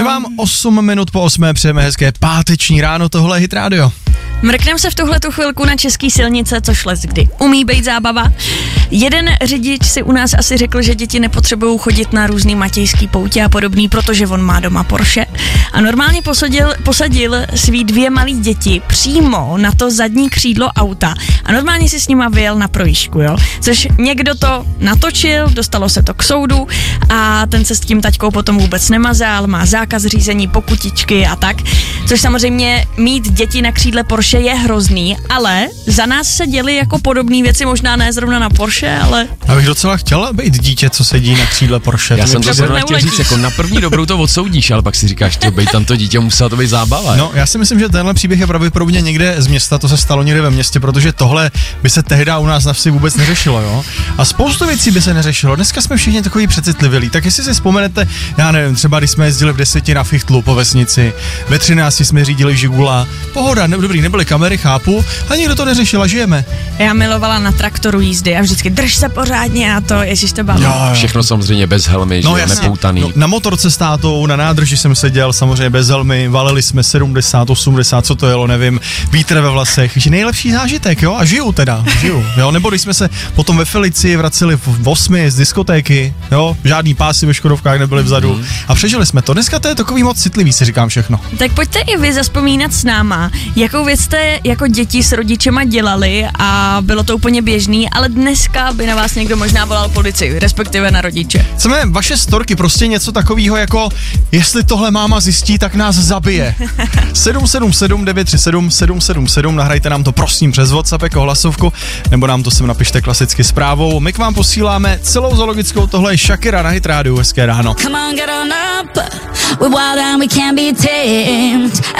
vám 8 minut po 8. Přejeme hezké páteční ráno, tohle je Hit Radio. Mrknem se v tuhletu chvilku na český silnice, což leckdy umí být zábava. Jeden řidič si u nás asi řekl, že děti nepotřebují chodit na různý matějský poutě a podobný, protože on má doma Porsche. A normálně posadil svý 2 malý děti přímo na to zadní křídlo auta a normálně si s nima vyjel na projížďku, jo. Což někdo to natočil, dostalo se to k soudu a ten se s tím taťkou potom vůbec nemazal, má zákaz řízení, pokutičky a tak. Což samozřejmě mít děti na křídle Porsche je hrozný, ale za nás se děly jako podobné věci, možná ne zrovna na Porsche, ale... Já bych docela chtěla být dítě, co sedí na křídle Porsche. Já jsem to zrovna chtěl říct, jako na první dobrou to odsoudíš, ale pak si říkáš, ty bej tam to dítě, musela to být zábava. No, já si myslím, že tenhle příběh je pravděpodobně někde z města, to se stalo někde ve městě, protože tohle by se tehdy u nás na vsi vůbec neřešilo, jo. A spoustu věcí by se neřešilo. Dneska jsme všichni takový přecitlivělí. Tak jestli si vzpomenete, já nevím, třeba když jsme jezdili v 10 na Fichtlu po vesnici, ve 13 jsme řídili Žigula. Pohoda, dobrý, nebyly kamery, chápu, a nikdo to neřešil a žijeme. Já milovala na traktoru jízdy a vždycky drž se pořádně a to, ježiš to baví. Všechno samozřejmě bez helmy, no, že nepoutaný. No, na motorce s tátou, na nádrži jsem seděl, samozřejmě bez helmy, valili jsme 70, 80, co to jelo, nevím, vítr ve vlasech, že nejlepší zážitek, jo, a žiju, jo, nebo když jsme se potom ve Felici vraceli v 8 z diskotéky, jo, žádný pásy ve Škodovkách nebyly vzadu a přežili jsme to. Dneska to je takový moc citlivý, si říkám všechno. Tak pojďte i vy zazpomínat s náma, jakou věc jste jako děti s rodičema dělali a bylo to úplně běžný, ale dneska by na vás někdo možná volal policii, respektive na rodiče. Chceme vaše storky, prostě něco takového jako, jestli tohle máma zjistí, tak nás zabije. 777 937 777, nahrajte nám to prosím přes WhatsApp jako hlasovku, nebo nám to sem napište klasicky zprávou. My k vám posíláme celou zoologickou, tohle je Shakira na Hit Radio, hezké ráno.